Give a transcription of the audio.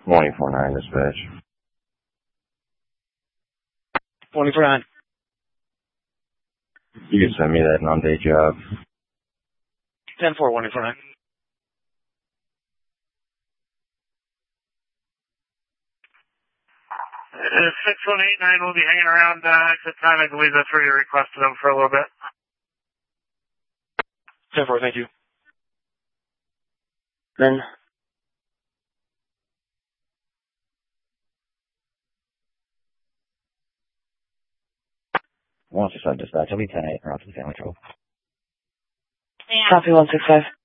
24-9 dispatch. 24-9. You can send me that non-day job. 10-4, 149. 6189 will be hanging around exit time. I believe that's where you requested them for a little bit. 10-4, thank you. Then. Once you said dispatch, I'll be 10-8 around to the family trouble. Copy 165.